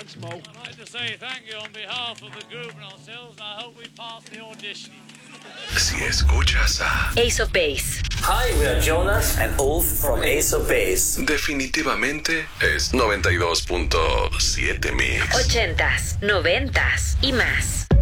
Gunsmoke. I'd like to say thank you on behalf of the group and ourselves, and I hope we pass the audition. Si escuchas a Ace of Base. Hi, we are Jonas and Ulf from Ace of Base. definitivamente es 92.7 Mix. 80s, 90s y más.